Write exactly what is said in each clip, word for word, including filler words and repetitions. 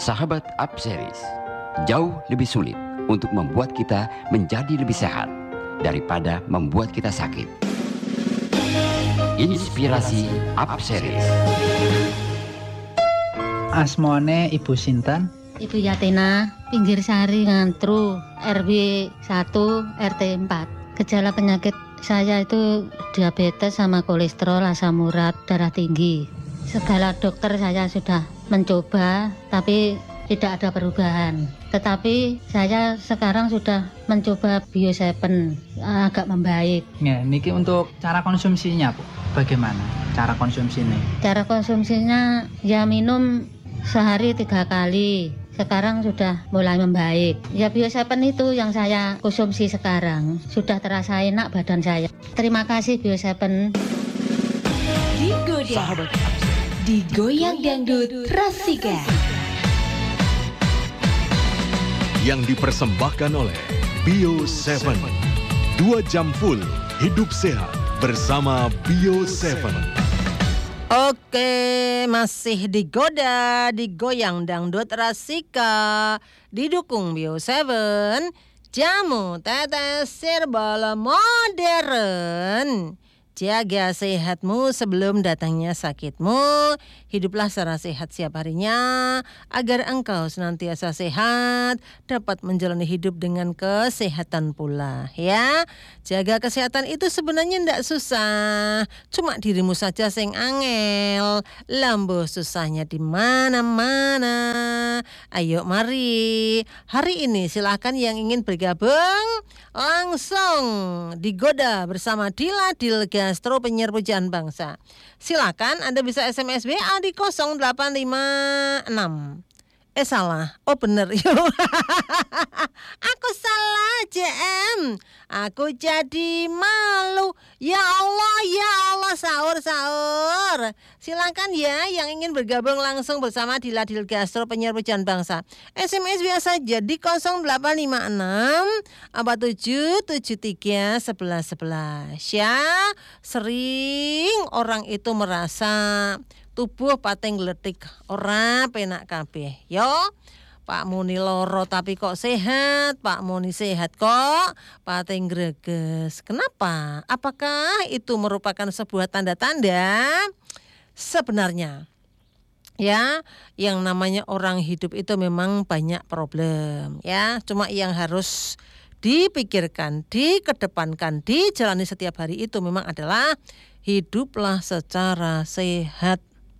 Sahabat Up Series, jauh lebih sulit untuk membuat kita menjadi lebih sehat daripada membuat kita sakit. Inspirasi Up Series. Asmone Ibu Sinten? Ibu Yatina, Pinggir Sari, Ngantru, R W satu, R T empat. Gejala penyakit saya itu diabetes sama kolesterol, asam urat, darah tinggi. Segala dokter saya sudah mencoba, tapi tidak ada perubahan. Tetapi saya sekarang sudah mencoba Bio tujuh, agak membaik. Ya, niki untuk cara konsumsinya, Bu. Bagaimana cara konsumsinya? Cara konsumsinya ya minum sehari tiga kali. Sekarang sudah mulai membaik. Ya Bio tujuh itu yang saya konsumsi sekarang. Sudah terasa enak badan saya. Terima kasih Bio tujuh. Digoda, digoyang dangdut Rasika. Yang dipersembahkan oleh Bio tujuh. Dua jam full hidup sehat bersama Bio tujuh. Oke, masih digoda, digoyang dangdut Rasika, didukung Bio tujuh, jamu tetes herbal modern. Jaga sehatmu sebelum datangnya sakitmu. Hiduplah secara sehat setiap harinya agar engkau senantiasa sehat, dapat menjalani hidup dengan kesehatan pula, ya. Jaga kesehatan itu sebenarnya ndak susah, cuma dirimu saja sing angel. Lambo susahnya di mana-mana. Ayo mari, hari ini silahkan yang ingin bergabung langsung digoda bersama Dila Dilga Gastro Penyiar Pujaan Bangsa. Silakan Anda bisa S M S W A di nol delapan lima enam. Eh salah, oh bener. Aku salah J M. Aku jadi malu. Ya Allah, ya Allah, sahur-sahur. Silakan ya yang ingin bergabung langsung bersama Dila Dilga Gastro Penyiar Pujaan Bangsa. S M S biasa aja di nol delapan lima enam empat tujuh tujuh tiga satu satu satu. Ya, sering orang itu merasa tubuh pating gletik, ora penak kabeh. Yo, Pak Muni loro tapi kok sehat, Pak Muni sehat kok pating greges. Kenapa? Apakah itu merupakan sebuah tanda-tanda? Sebenarnya ya, yang namanya orang hidup itu memang banyak problem, ya. Cuma yang harus dipikirkan, dikedepankan, dijalani setiap hari itu memang adalah hiduplah secara sehat.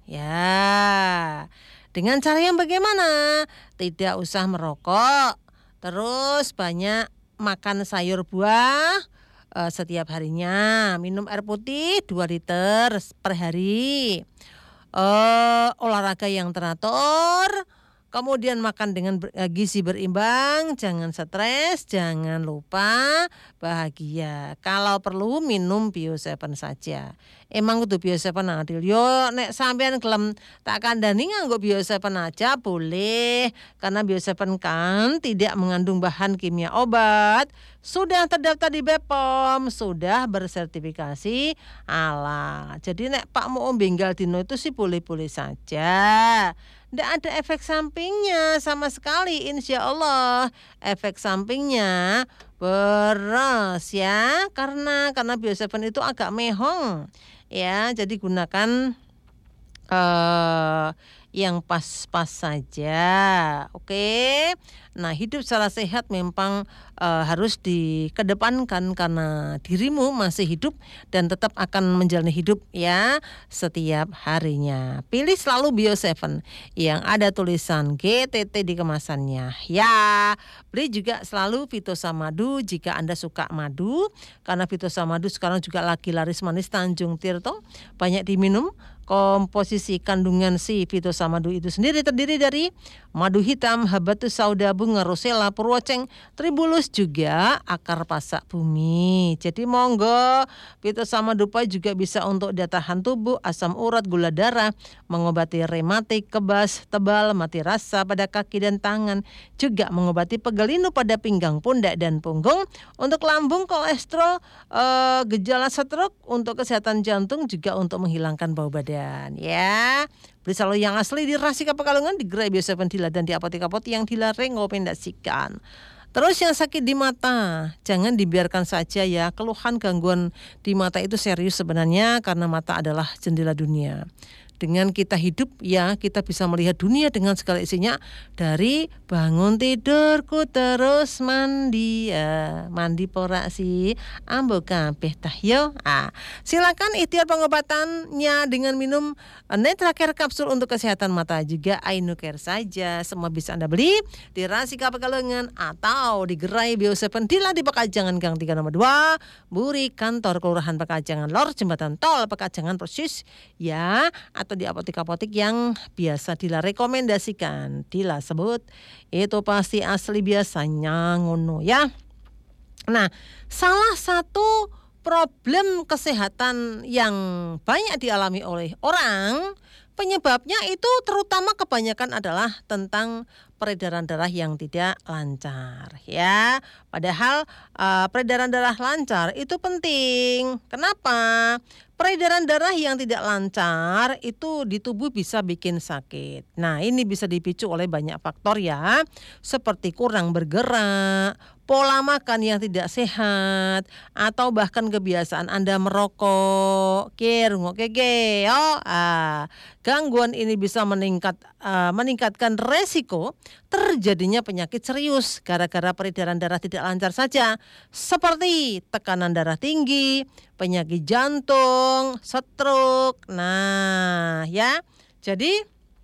Ya, dengan cara yang bagaimana? Tidak usah merokok, terus banyak makan sayur buah uh, setiap harinya, minum air putih dua liter per hari, uh, olahraga yang teratur, kemudian makan dengan ber, uh, gizi berimbang, jangan stres, jangan lupa bahagia. Kalau perlu minum Bio tujuh saja. Emang kudu Bio tujuh adil. Yo nek sampean gelem tak kandhani nganggo Bio tujuh aja boleh, karena Bio tujuh kan tidak mengandung bahan kimia obat, sudah terdaftar di B P O M, sudah bersertifikasi halal. Jadi nek Pak mau benggal dino itu sih boleh-boleh saja. Tidak ada efek sampingnya sama sekali, insya Allah. Efek sampingnya beras ya, karena karena Bio tujuh itu agak mehong ya, jadi gunakan uh, yang pas-pas saja, oke. Nah, hidup secara sehat memang uh, harus dikedepankan karena dirimu masih hidup dan tetap akan menjalani hidup ya setiap harinya. Pilih selalu Bio tujuh yang ada tulisan G T T di kemasannya. Ya, beli juga selalu Vitosa Madu jika Anda suka madu, karena Vitosa Madu sekarang juga lagi laris manis Tanjung Tirto, banyak diminum. Komposisi kandungan si Vitosa Madu itu sendiri terdiri dari madu hitam, habatus sauda, bunga rosella, purwoceng, tribulus, juga akar pasak bumi. Jadi monggo, Vitosa Madu juga bisa untuk daya tahan tubuh, asam urat, gula darah, mengobati rematik, kebas, tebal, mati rasa pada kaki dan tangan, juga mengobati pegel linu pada pinggang, pundak dan punggung, untuk lambung, kolesterol, eh, gejala stroke, untuk kesehatan jantung, juga untuk menghilangkan bau badan. Ya, Beli selalu yang asli di Rasika Pekalongan, di Gerai Bio tujuh Dila dan di apotek-apotek yang direkomendasikan. Terus yang sakit di mata, jangan dibiarkan saja ya. Keluhan gangguan di mata itu serius sebenarnya, karena mata adalah jendela dunia. Dengan kita hidup ya, kita bisa melihat dunia dengan segala isinya. Dari bangun tidurku terus mandi ya. Mandi porak si ambo kabeh tah yo. Ah, silakan ikhtiar pengobatannya dengan minum Netracare kapsul untuk kesehatan mata, juga Ainocare saja. Semua bisa Anda beli di Rasika Pekalongan atau di Gerai Bio tujuh Dila di Pekajangan Gang tiga nomor dua, Buri Kantor Kelurahan Pekajangan Lor, Jembatan Tol Pekajangan persis ya, atau di apotek-apotek yang biasa Dila rekomendasikan. Dila sebut itu pasti asli biasanya ngono ya. Nah, salah satu problem kesehatan yang banyak dialami oleh orang, penyebabnya itu terutama kebanyakan adalah tentang peredaran darah yang tidak lancar ya. Padahal uh, peredaran darah lancar itu penting. Kenapa? Peredaran darah yang tidak lancar itu di tubuh bisa bikin sakit. Nah, ini bisa dipicu oleh banyak faktor ya, seperti kurang bergerak, pola makan yang tidak sehat, atau bahkan kebiasaan Anda merokok. Kir ngokege yo. Ah, gangguan ini bisa meningkat uh, meningkatkan resiko terjadinya penyakit serius gara-gara peredaran darah tidak lancar saja, seperti tekanan darah tinggi, penyakit jantung, stroke. Nah, ya. Jadi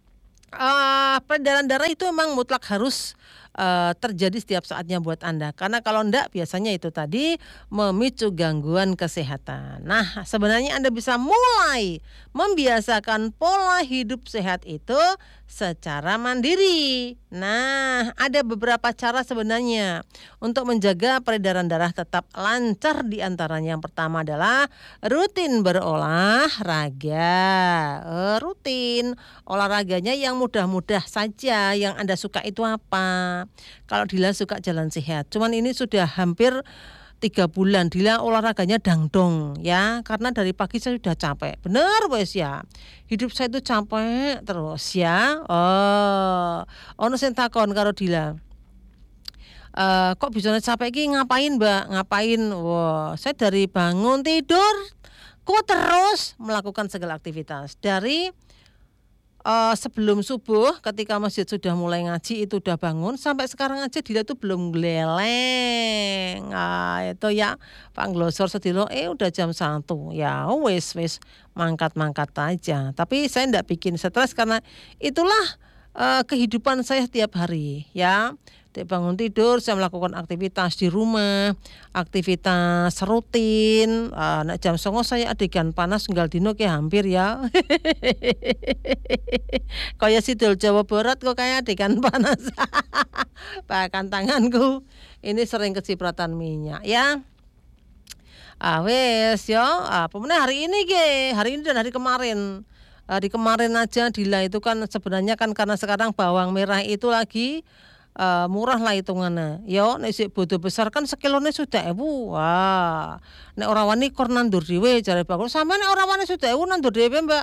uh, peredaran darah itu memang mutlak harus uh, terjadi setiap saatnya buat Anda. Karena kalau enggak biasanya itu tadi memicu gangguan kesehatan. Nah, sebenarnya Anda bisa mulai membiasakan pola hidup sehat itu secara mandiri. Nah, ada beberapa cara sebenarnya untuk menjaga peredaran darah tetap lancar. Di antaranya yang pertama adalah rutin berolahraga. E, rutin olahraganya yang mudah-mudah saja. Yang Anda suka itu apa? Kalau Dila suka jalan sehat. Cuman ini sudah hampir tiga bulan Dila olahraganya dangdong ya, karena dari pagi saya sudah capek. Bener wes ya, hidup saya itu capek terus ya. Oh, ono sing takon karo Dila, e, kok bisa capek ki ngapain mbak? Ngapain? Wah, saya dari bangun tidur kok terus melakukan segala aktivitas. Dari Uh, sebelum subuh ketika masjid sudah mulai ngaji itu udah bangun, sampai sekarang aja Dila tuh belum geleleng. Nah, itu ya Pak Glosor sedilo eh udah jam satu ya wes wes mangkat-mangkat aja. Tapi saya enggak bikin stres karena itulah uh, kehidupan saya setiap hari ya. Di bangun tidur saya melakukan aktivitas di rumah, aktivitas rutin. Uh, nah, jam songo saya adegan panas nggal dino ke hampir ya. Kayak sidol Jawa Barat kok kayak adegan panas. Bahkan tanganku ini sering kecipratan minyak ya. Ah wes yo, ah pemenang hari ini ge, hari ini dan hari kemarin. Hari kemarin aja Dila itu kan sebenarnya kan karena sekarang bawang merah itu lagi Uh, murah lah hitungannya. Yo nek sik bodo besar kan sekilone sudah ewu. Wah. Nek ora wani kor nandur dhewe jare bakul. Sampe nek ora wani sudah ewu nandur dhewe, Mbak.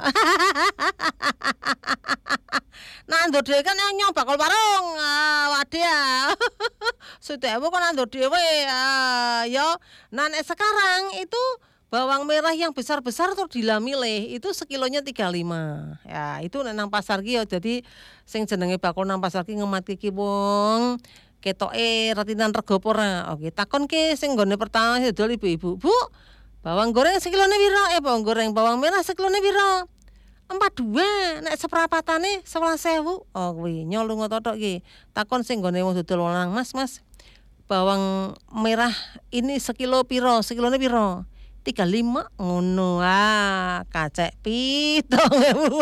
Nandur dhewe kan nyong bakul warung. Ah, waduh ya. Sudah ewu kok nandur dhewe. Ah, yo. Nah nek sekarang itu bawang merah yang besar-besar tuh Dila milih itu sekilonya tiga puluh lima. Ya, itu nang pasar ki yo. Jadi sing jenenge bakul nang pasar ki ngemat ki wong ketoke retinan rego apa ora. Oke, takon ki sing nggone pertama dodol ibu-ibu. Bu, bawang goreng sekilone piro? Eh, bawang goreng bawang merah sekilone piro? empat puluh dua. Nek seprapatane sebelas ribu. Oh, kuwi nyolong totok ki. Takon sing nggone wong dodol lanang, Mas, Mas. Bawang merah ini sekilo piro? Sekilone piro? tiga puluh lima ngono. Ah, kacek pitong ewu.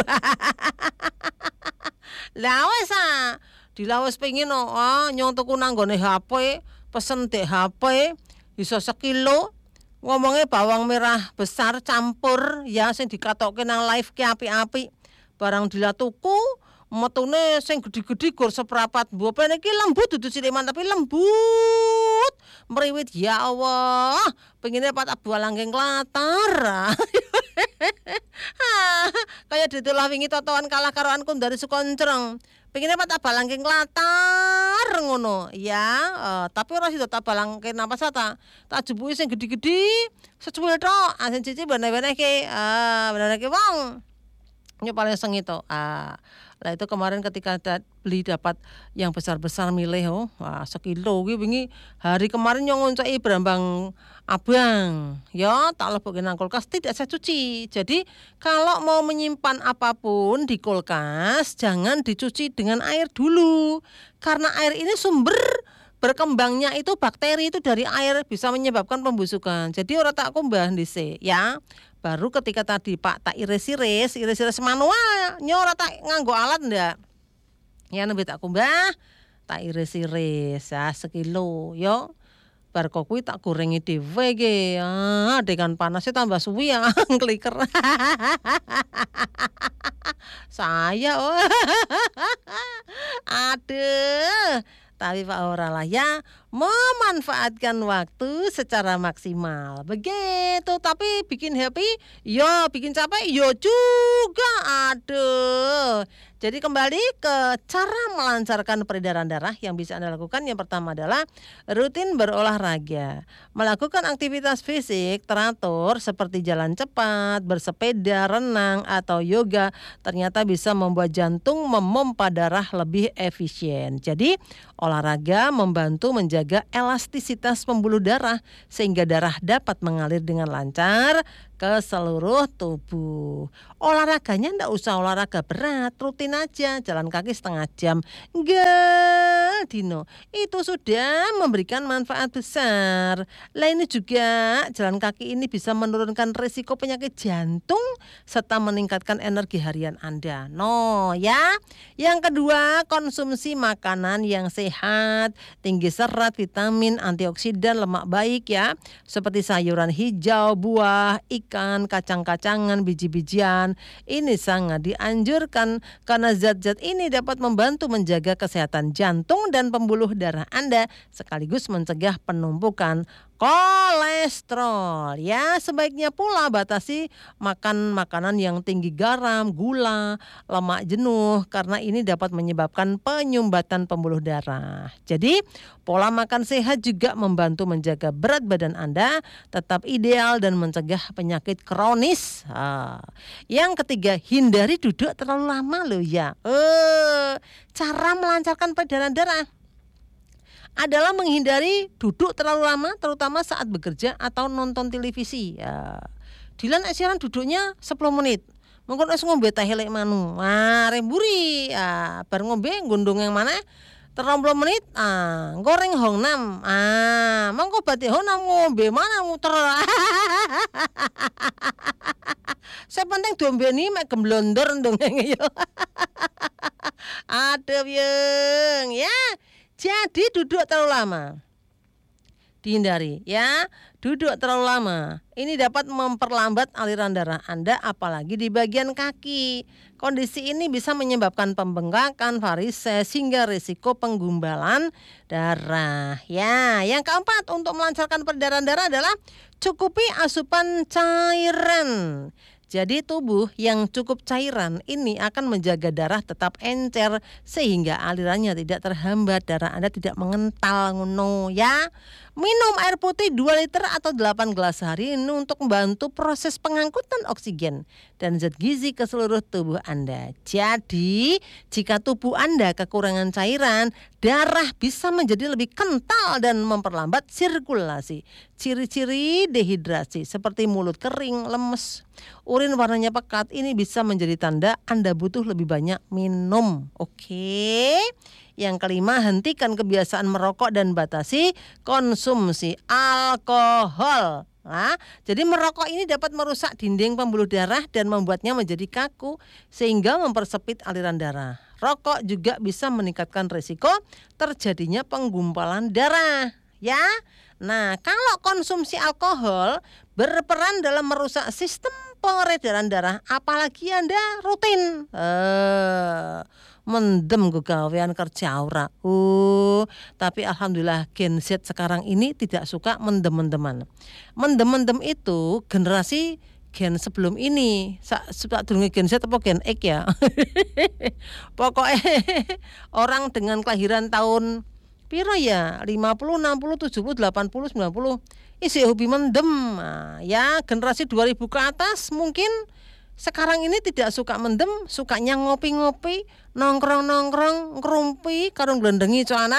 Lah wis ah, Dila wis pengin oh, nyong tuku nang nggone H P, pesen dek H P iso sekilo. Ngomongnya bawang merah besar campur ya sing dikatokke nang live ki apik-apik. Barang Dila tuku metune sing gedhi-gedhi gur seprapat. Mbok iki lembut dudu siliman tapi lembut. meriwit ya Allah, pengennya patah buah langgeng latar. Kayak ditulah wingi totoan kalah karo anku dari Sukoncreng. Pengennya patah balangking latar ngono ya, uh, tapi ora sida tak balangke napa sata. Tak jupuki sing gedhi-gedhi secuil tok, asin cici bener-bener ke ah bener ke wong. Ini paling seng itu. Ah, lah itu kemarin ketika da, beli dapat yang besar-besar milih oh, wah sekilo ki wingi hari kemarin yang ngoncoi berambang abang. Ya, tak lebokke nang kulkas tidak saya cuci. Jadi kalau mau menyimpan apapun di kulkas jangan dicuci dengan air dulu. Karena air ini sumber berkembangnya itu bakteri itu dari air bisa menyebabkan pembusukan. Jadi ora tak kumbah dhisik ya. Baru ketika tadi Pak tak iris-iris, iris-iris manual, nyora tak nganggo alat ndak. Ya nembe tak kumbah, tak iris-iris ya sekilo yo. Bar kok kuwi tak gorengi dhewe ge. Ah, dengan panasnya tambah suwi ya kliker. Saya oh. Aduh. Tapi Pak ora lah ya, memanfaatkan waktu secara maksimal. Begitu, tapi bikin happy, yo bikin capek, yo juga. Aduh. Jadi kembali ke cara melancarkan peredaran darah yang bisa Anda lakukan. Yang pertama adalah rutin berolahraga. Melakukan aktivitas fisik teratur seperti jalan cepat, bersepeda, renang, atau yoga ternyata bisa membuat jantung memompa darah lebih efisien. Jadi olahraga membantu menjaga elastisitas pembuluh darah sehingga darah dapat mengalir dengan lancar ke seluruh tubuh. Olahraganya ndak usah olahraga berat, rutin aja, jalan kaki setengah jam. Enggak, Dino. Itu sudah memberikan manfaat besar. Lah ini juga jalan kaki ini bisa menurunkan risiko penyakit jantung serta meningkatkan energi harian Anda. No, ya. Yang kedua, konsumsi makanan yang sehat, tinggi serat, vitamin, antioksidan, lemak baik ya, seperti sayuran hijau, buah, ikan, kacang-kacangan, biji-bijian. Ini sangat dianjurkan karena zat-zat ini dapat membantu menjaga kesehatan jantung dan pembuluh darah Anda sekaligus mencegah penumpukan kolesterol. Ya, sebaiknya pula batasi makan makanan yang tinggi garam, gula, lemak jenuh karena ini dapat menyebabkan penyumbatan pembuluh darah. Jadi, pola makan sehat juga membantu menjaga berat badan Anda tetap ideal dan mencegah penyakit kronis. Ah. Yang ketiga, hindari duduk terlalu lama loh ya. Eh, cara melancarkan peredaran darah adalah menghindari duduk terlalu lama, terutama saat bekerja atau nonton televisi. Ya. Dilan esiran duduknya sepuluh menit. Mengko es ngombe teh lek manu. Ah, remburi. Ah, bar ngombe gondong yang mana? tiga puluh menit. Ah, goreng hong nam. Ah, mengko bati hong nam ngombe mana muter. Saya penting diombeni mek gemblondor ndongeng yo. Aduh yang ya. Jadi duduk terlalu lama dihindari ya. Duduk terlalu lama ini dapat memperlambat aliran darah Anda apalagi di bagian kaki. Kondisi ini bisa menyebabkan pembengkakan varises hingga risiko penggumbalan darah. Ya, yang keempat untuk melancarkan peredaran darah adalah cukupi asupan cairan. Jadi tubuh yang cukup cairan ini akan menjaga darah tetap encer sehingga alirannya tidak terhambat, darah Anda tidak mengental ngono ya. Minum air putih dua liter atau delapan gelas sehari ini untuk membantu proses pengangkutan oksigen dan zat gizi ke seluruh tubuh Anda. Jadi, jika tubuh Anda kekurangan cairan, darah bisa menjadi lebih kental dan memperlambat sirkulasi. Ciri-ciri dehidrasi seperti mulut kering, lemes, urin warnanya pekat ini bisa menjadi tanda Anda butuh lebih banyak minum. Oke. Yang kelima, hentikan kebiasaan merokok dan batasi konsumsi alkohol. Nah, jadi merokok ini dapat merusak dinding pembuluh darah dan membuatnya menjadi kaku sehingga mempersempit aliran darah. Rokok juga bisa meningkatkan risiko terjadinya penggumpalan darah. Ya, nah kalau konsumsi alkohol berperan dalam merusak sistem peredaran darah, apalagi Anda rutin. Eh, mendem go gawean kerja ora. Oh, tapi alhamdulillah Gen Z sekarang ini tidak suka mendem-mendeman. Mendem-mendem itu generasi gen sebelum ini, sak durunge Gen Z apa Gen X ya. Pokoknya orang dengan kelahiran tahun piro ya, lima puluh, enam puluh, tujuh puluh, delapan puluh, sembilan puluh isi hobi mendem. Nah, ya generasi dua ribu ke atas mungkin sekarang ini tidak suka mendem, sukanya ngopi-ngopi, nongkrong-nongkrong, ngerumpi karo nglendengi celana.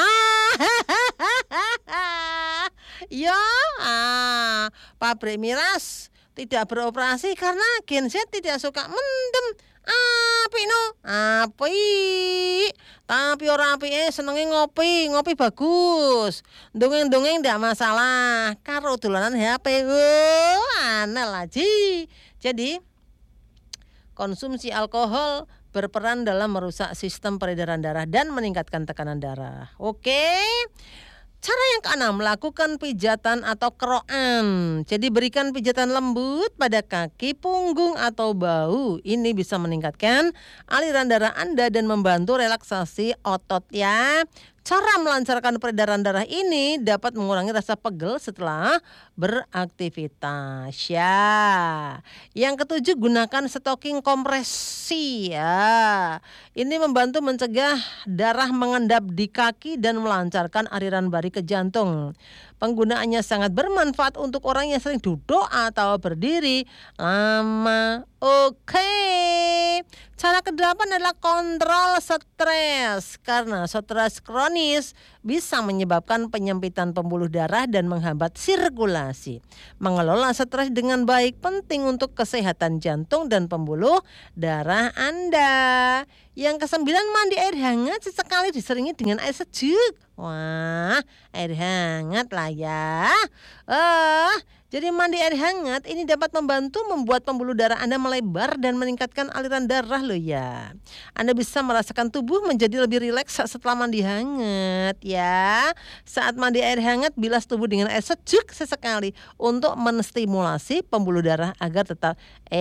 Ya, ah, pabrik miras tidak beroperasi karena Gen Z tidak suka mendem. Api no, api. Tapi orang api eh senenge ngopi, ngopi bagus. Dongeng-dongeng ndak masalah. Karo dolanan H P, oh, aneh lagi. Jadi konsumsi alkohol berperan dalam merusak sistem peredaran darah dan meningkatkan tekanan darah. Oke. Cara yang keenam, melakukan pijatan atau keroan. Jadi berikan pijatan lembut pada kaki, punggung atau bahu. Ini bisa meningkatkan aliran darah Anda dan membantu relaksasi otot ya. Cara melancarkan peredaran darah ini dapat mengurangi rasa pegel setelah beraktivitas ya. Yang ketujuh, gunakan stocking kompresi ya. Ini membantu mencegah darah mengendap di kaki dan melancarkan aliran bari ke jantung. Penggunaannya sangat bermanfaat untuk orang yang sering duduk atau berdiri lama. Oke. Cara kedelapan adalah kontrol stres. Karena stres kronis bisa menyebabkan penyempitan pembuluh darah dan menghambat sirkulasi. Mengelola stres dengan baik penting untuk kesehatan jantung dan pembuluh darah Anda. Yang kesembilan, mandi air hangat sesekali diseringi dengan air sejuk. Wah, air hangat lah ya. Eh, jadi mandi air hangat ini dapat membantu membuat pembuluh darah Anda melebar dan meningkatkan aliran darah loh ya. Anda bisa merasakan tubuh menjadi lebih rileks setelah mandi hangat ya. Saat mandi air hangat, bilas tubuh dengan air sejuk sesekali untuk menstimulasi pembuluh darah agar tetap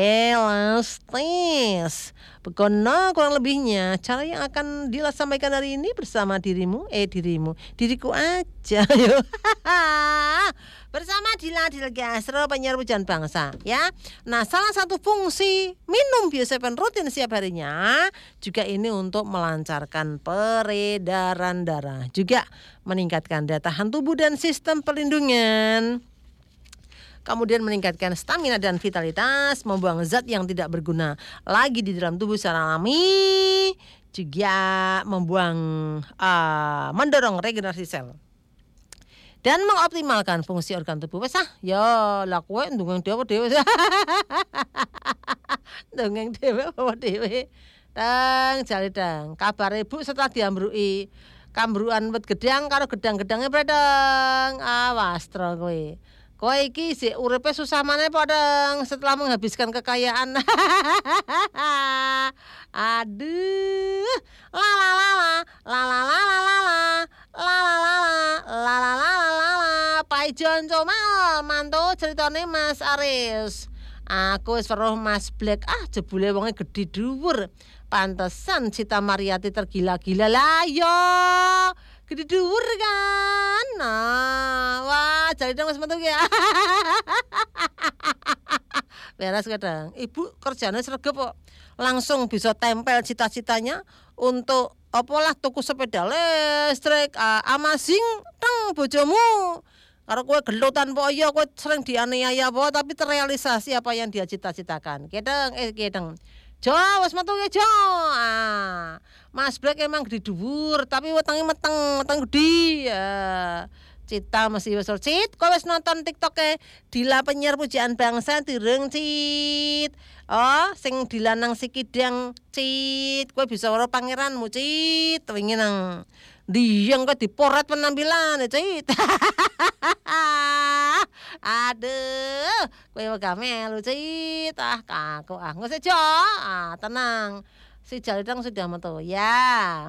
elastis. Begono kurang lebihnya cara yang akan disampaikan hari ini bersama dirimu, eh dirimu, diriku aja yuk. Bersama Dila Dil Gastro, penyiar Pujian Bangsa ya. Nah, salah satu fungsi minum Bio tujuh rutin setiap harinya juga ini untuk melancarkan peredaran darah, juga meningkatkan daya tahan tubuh dan sistem perlindungan. Kemudian meningkatkan stamina dan vitalitas, membuang zat yang tidak berguna lagi di dalam tubuh secara alami, juga membuang uh, mendorong regenerasi sel dan mengoptimalkan fungsi organ tubuh. Wes ah, ya lah kowe ndongeng dhewe dhewe. Ndongeng dhewe apa dhewe. Tang jale dang, kabar ibu setelah diambruki kambruan wit gedang karo gedang-gedangnya predeng. Awas tro kowe. Kowe iki sik uripe susah maneh padang setelah menghabiskan kekayaan. Aduh. La la la la la la la la la la la la la la la. Pak Ijon Comal mantu ceritane Mas Aris. Aku wis weruh Mas Black, ah jebule wonge gedhe dhuwur. Pantesan Sita Mariati tergila-gila lah yo. Gede dhuwur kan. Nah, wah, jare dong Mas metu ya. Beres kadang. Ibu kerjanya sregep kok. Langsung bisa tempel cita-citanya untuk apalah tuku sepeda listrik, uh, amazing teng bojomu. Karo kowe gelutan po ya kowe sering dianiaya po tapi terrealisasi apa yang dia cita-citakan. Kedeng eh kedeng. Jo, wis metu ya Jo. Ah, Mas Black emang gede dhuwur, tapi wetenge meteng, meteng gede. Ya. Cita mesti wis Cit, kowe wis nonton TikTok-e Dila penyiar Pujian Bangsa direng Cit. Oh, sing dilanang Sikidang Cit, kowe bisa weruh pangeranmu Cit. Wingi nang Diyang kok diporet penampilan Cit. Aduh, kowe wegah melu Cit. Ah, kaku ah. Nggo sejo. Ah, tenang. Si Jalidang sudah metu. Ya.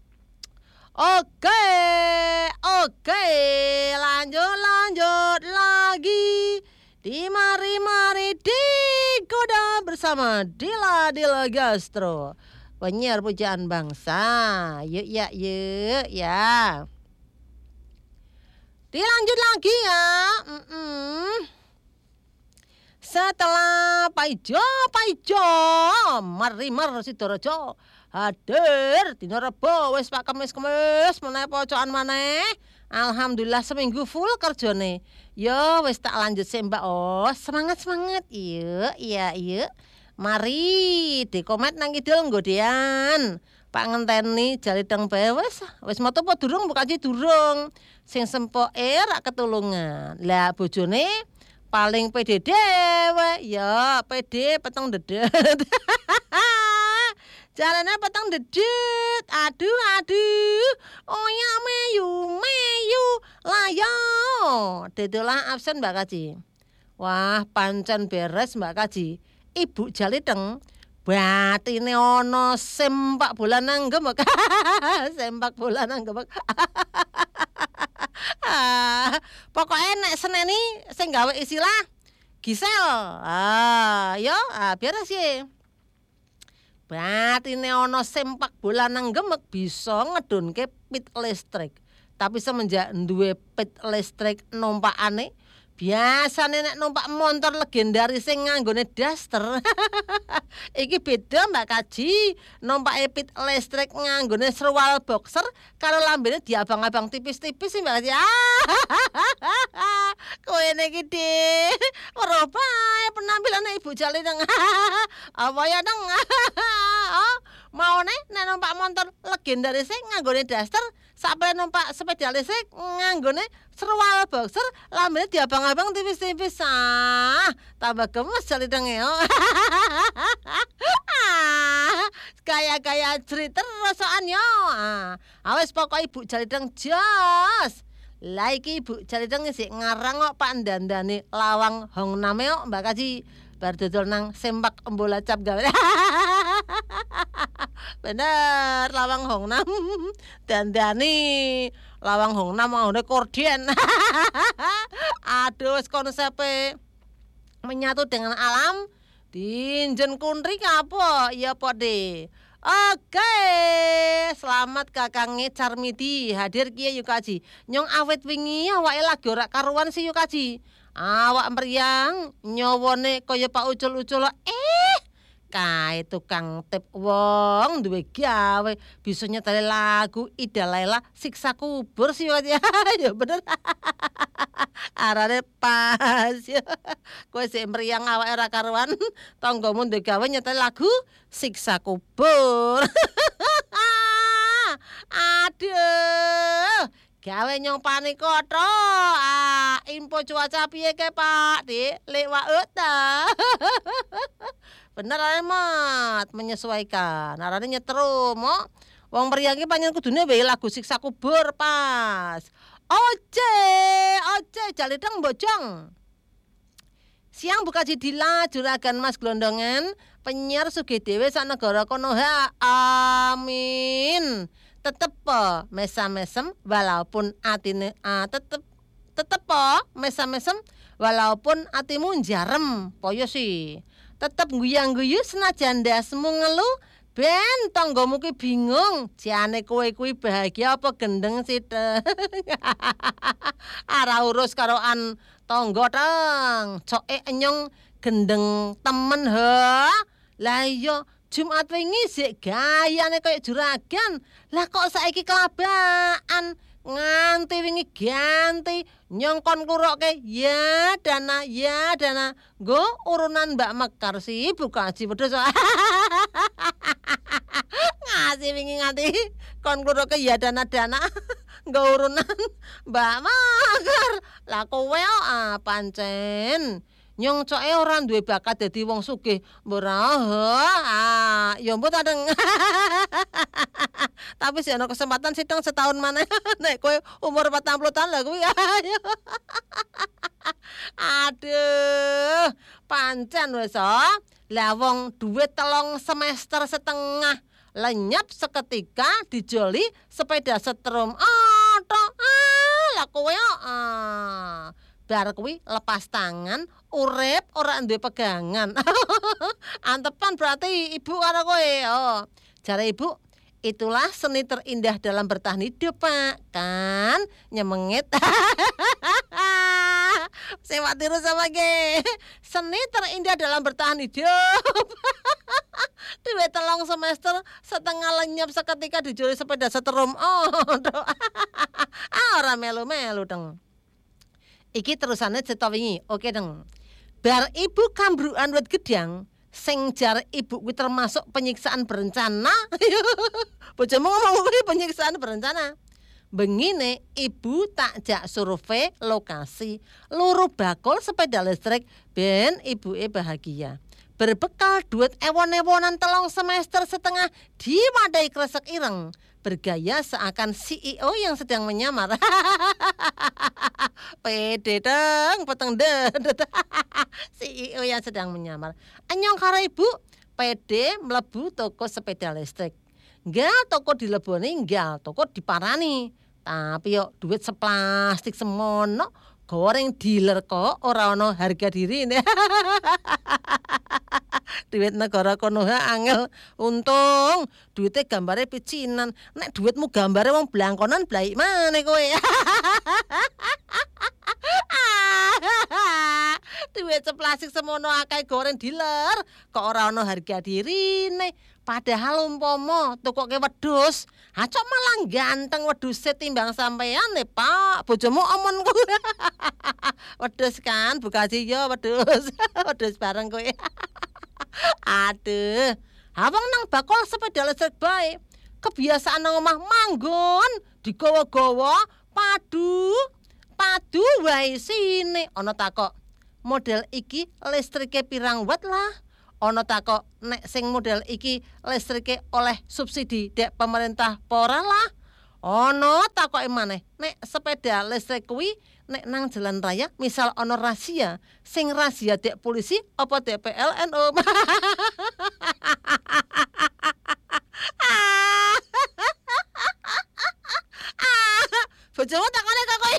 Oke. Oke, lanjut lanjut lagi. Di mari-mari digoda bersama Dila Dila Gastro. penyiar pujaan bangsa. Yuk ya, yuk ya. Dilanjut lagi ya. Mm-mm. Setelah Pak Ijo, Pak Ijo, mari-mar Sidorojo hadir dina Rebo wis Pak kemis-kemis meneh pocokan maneh. Alhamdulillah seminggu full kerjane. Yo wis tak lanjut sih Mbak. Oh, semangat-semangat. Yuk, iya, yuk. Mari dikomet nang kidul nggodean. Pak ngenteni jaliteng bae wis. Wis metu apa durung bukan sih durung. Sing sempoke rak ketulungan. Lah bojone paling pede dhewe. Ya, pede peteng dedet. Jalannya peteng dedet. Aduh, aduh. Oh ya meyu, meyu. Layo. Dedolah absen Mbak Kaji. Wah, pancen beres Mbak Kaji. Ibu Jaliteng batine ana sempak bola nang gemek. Sempak bola nang gemek. Ah, pokoknya nek seneni sing gawe istilah Gisel. Ah, yo, ah, beres ye. Batine ana sempak bola nang gemek bisa ngedunke pit listrik. Tapi semenjak duwe pit listrik numpakane biasane nek numpak motor legendaris sing nganggone daster. Iki beda Mbak Kaji, numpake pit listrik nganggone serwal boxer karo lambene diabang-abang tipis-tipis sih Mbak Kaji. Kowe niki De, ora bae penampilane Ibu Jaliteng. Apa ya dong? Mau nih nek numpak motor legendaris sing nganggone daster, sampai numpak sepeda listrik nganggone serwal boxer lambene diabang-abang tipis-tipis. Ah, tambah gemes Jaliteng yo. Gaya-gaya cerita rasaan yo. Ah, awes pokok Ibu Jaliteng jos. Lah iki Ibu Jaliteng sik ngarang kok Pak dandane lawang Hong Name kok Mbak Kaji. Bar dodol nang sempak embola cap gawe. Bener lawang Hong Nam dandani lawang Hong Nam ngene korden. Aduh konsepe menyatu dengan alam dinjen kuntri apa ya pode. Oke, selamat Kakange Carmidi hadir kiye yuk Kaji. Nyong awet wingi awake lagi ora karuan sih yuk Kaji. Awak meriang nyowone kaya Pak Ucul-ucul. Eh, kae tukang tip wong duwe gawe bisa nyeteli lagu Ida Laila Siksa Kubur sih ya. Ya bener. Arane pas ya. Kowe sik meriang awake ora karuan, tanggamu duwe gawe nyeteli lagu Siksa Kubur. Aduh. Gawe nyong panik kotho. Ah, info cuaca piye ke Pak? Di lewat ta. Bener arane mat menyesuaikan. Arane nyetrum, mo. Wong meriang iki pancen kudune wae lagu Siksa Kubur pas. Oce, oce Jaliteng bojong. Siang buka jidila juragan Mas Glondongan, penyiar sugih dhewe sak negara kono ha. Amin. Tetep po mesam-mesem walaupun atine ah, tetep tetep po mesam-mesem walaupun atimu jarem poyo sih. Tetep guyang-guyu senajan ndasmu ngeluh ben tanggamu ki bingung jane kowe kuwi bahagia apa gendeng sih. Ara urus karoan tangga teng coke enyong gendeng temen ha. Lah iya Jumat wingi sik gayane kaya juragan. Lah kok saiki kelabaan. Nganti wingi ganti nyongkon klurokke ya dana ya dana. Nggo urunan Mbak Mekar sih buka aji wedhus. Ngasih wingi nganti kon klurokke ya dana dana. Nggo urunan Mbak Mekar. Lah kowe ah pancen nyong coke ora duwe bakat dadi wong sugih. Ora ah, ya mbok tadeng. Tapi sih ana kesempatan sidang setahun maneh. Nek kowe umur patang puluh tahun lah kuwi. Aduh, pancen wis ah. Lah wong duwe telung semester setengah lenyap seketika dijoli sepeda setrum. Ah, tok. Ah, lah kowe ah. Bar kuwi lepas tangan, urip ora duwe pegangan. Antepan berarti ibu karo kowe. Oh. Jare ibu, itulah seni terindah dalam bertahan hidup, Pak. Kan nyemengit. Sewa tiru sama ge. Seni terindah dalam bertahan hidup. Duit telung semester setengah lenyap seketika dijuri sepeda seterum. Oh, ah, ora melu-melu deng. Iki terusane cerita wingi. Oke deng. Bar ibu kambrukan wit gedang, sing jar ibu kuwi termasuk penyiksaan berencana. Bojomu ngomong kuwi penyiksaan berencana. Bengine ibu tak jak survei lokasi luru bakul sepeda listrik ben ibuke bahagia. Berbekal duit ewon-ewonan telung semester setengah diwadai kresek ireng, bergaya seakan C E O yang sedang menyamar. Pede deng, peteng dedet. C E O yang sedang menyamar. Anyong karo ibu, pede mlebu toko sepeda listrik. Enggak toko dileboni, enggak toko diparani. Tapi yo duit seplastik semono, goreng dealer kok ora ono harga dirine. Duit negara kono angel, untung duitnya gambare picinan. Nek duitmu gambare wong blangkonan blaik maneh kowe. Duit seplastik semono akeh goreng dealer kok ora ono harga dirine. Padahal umpama tukoke wedhus, ha cok malah ganteng wedhuse timbang sampean nih Pak. Bojomu omon ku. Wedhus kan buka sih yo wedhus. Wedhus bareng kowe. Aduh, awang nang bakul sepeda listrik bae. Kebiasaan nang omah manggon, digawa-gawa, padu, padu wae sine. Ana takok, model iki listrike pirang watt lah? Ana takok, nek sing model iki listrike oleh subsidi dek pemerintah pora lah? Ana takoke maneh, nek sepeda listrik kuwi nek nang jalan raya misal ana rahasia, sing rahasia dek polisi apa dek P L N O? Bojomu takone kok kowe.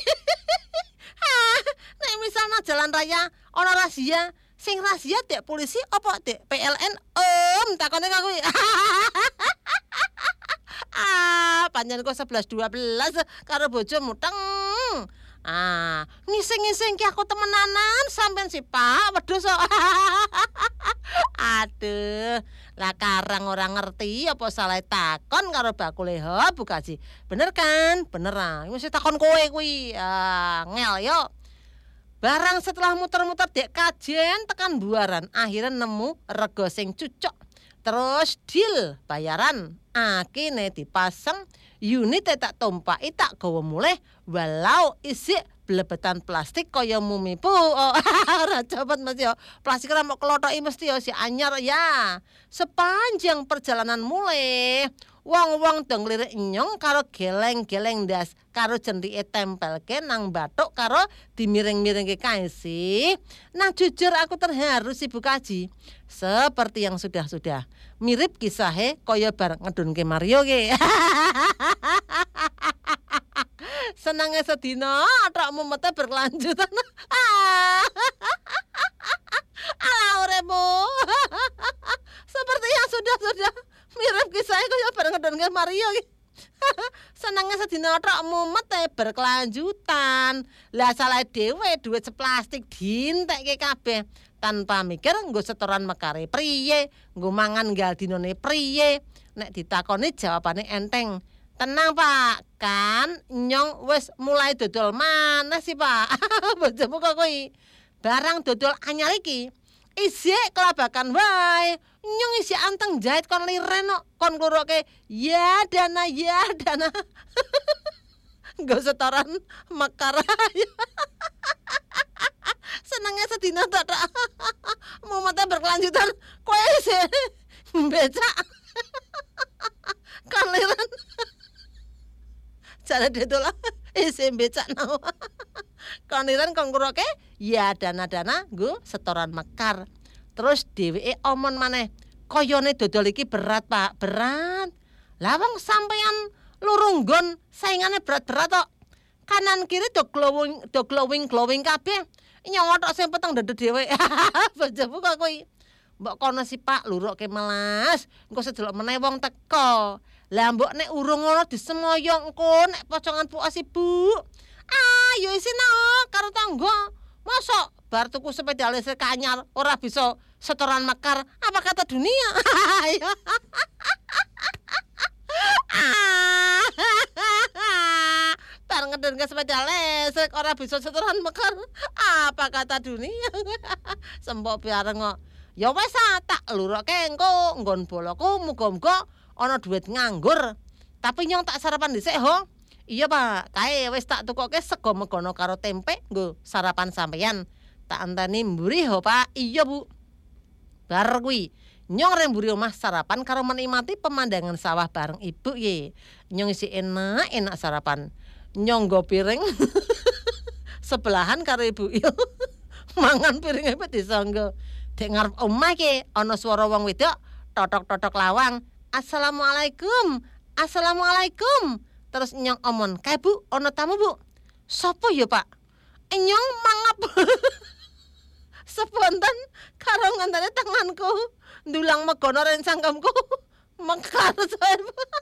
Nek misal nang jalan raya ana rahasia, sing rahasia dek polisi apa dek P L N Om? Takone kok kowe. Ah, panjenengan kok sebelas dua belas karo bojomu teng. Ah, ngising-ngising ki aku temenanan sampean si Pak wedhus kok. Aduh, lah karang orang ngerti apa salah takon karo bakule ho bukaji. Bener kan? Bener ah. Mesti takon kowe kuwi. Ah, ngel yo. Barang setelah muter-muter dek kajen tekan buaran, akhirnya nemu rego sing cucok. Terus deal bayaran. Akine dipasang, unit tak tumpaki tak gawa mulih walau isi blebetan plastik kaya mumi pu. Oh, ora cepet mesti yo. Plastik ora mok klothoki mesti yo si anyar ya. Sepanjang perjalanan mulih, wong-wong dong lirik nyong karo geleng-geleng ndas karo jentike tempelke nang bathuk karo dimiring-miringke kae sih. Nah jujur aku terharu Ibu Kaji. Seperti yang sudah-sudah. Mirip kisahe kaya bareng ngedunke Mario ke. Senangnya sedina atakmu mete berkelanjutan. Ala uremu. Seperti yang sudah-sudah. Mirip kisahnya kaya bareng ngedunke Mario ke. Senangnya sedina atakmu mete berkelanjutan. Lah salah dhewe duit seplastik dintekke kabeh. Tanpa mikir nggo setoran mekare priye, nggo mangan nggal dinone priye. Nek ditakoni jawabane enteng. Tenang Pak, kan nyong wis mulai dodol maneh sih Pak. Bojomu kok kuwi. Barang dodol anyar iki isih kelabakan wae. Nyong isih anteng jahit kon liren kok, kon kuroke ya dana ya dana. Nggo setoran mekar. Senangnya sedina tak tak mumetnya berkelanjutan kowe sih becak kaliran cara detola isi becak nang kaliran kongkuroke ya dana-dana nggo setoran mekar. Terus dheweke omon maneh koyone dodol iki berat Pak, berat. Lah wong sampean lurunggon saingane berat-berat kok. Kanan kiri do glowing do glowing glowing kabeh. Nyong otok sing peteng dedet dhewe. Bojomu kok kuwi. Mbok kono si Pak Luruk ke melas, engko sedelok meneh wong teko. Lah mbok nek urung ngono disemoyo engko nek pocongan puas Ibu. Ayo isine karo tangga. Mosok bar tuku sepeda listrik anyar ora bisa setoran mekar apa kata dunia. Bar ngeden ke sepeda listrik ora bisa setoran mekar apa kata dunia. Sembok bareng kok. Ya wis tak lurokke engko nggon boloku muga-muga ana duit nganggur. Tapi nyong tak sarapan dhisik ho. Iya Pak, kae wis tak tukoke sego megono karo tempe nggo sarapan sampeyan. Tak anteni mburi ho Pak. Iya Bu. Bar kuwi nyong re mburi omah sarapan karo menikmati pemandangan sawah bareng Ibu ye. Nyong isi enak enak sarapan. Nyong nggo piring sebelahan karo Ibu yo. Mangan piringe wis disangga. Dek ngarep omah ki ana swara wong wedok totok-totok lawang. Assalamualaikum. Assalamualaikum. Terus nyong omon, "Kae Bu, ana tamu Bu." "Sopo ya, Pak?" Nyong mangap. Sepontan karo ngantene tanganku ndulang megono ren sangkemku. Mekar saya.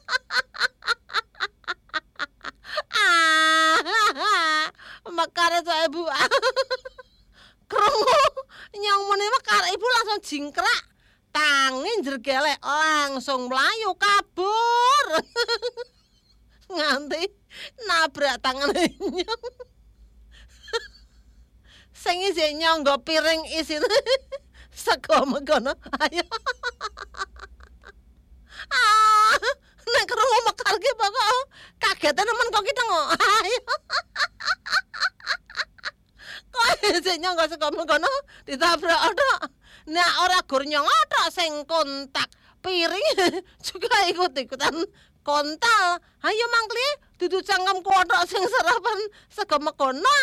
Ah. Mekar saya Bu. Krungu nyong muni mekar Ibu langsung jingkrak. Tangi jergelek langsung mlayu kabur. Nganti nabrak tangan nyong. Sing isih nyong nggo piring isine sego megono. Ayo. Ah, nek krungu mekar ki pokok kagete nemen kok ki tengok. Ayo. Kok isih nyong nggo sego megono ditabrak tok. Nek ora gur nyong tok sing kontak piring juga ikut-ikutan kontal. Ayo mangkli dudu cangkem kuotok sing sarapan sego megono.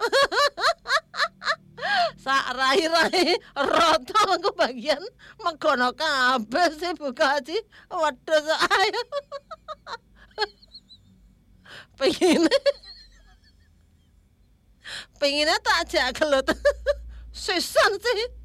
Sak rai-rai roto kebagian megono kabeh sih Bu Kaji. Wedhus ayo. Pengine Pengine tak jak gelut. Sisan sih.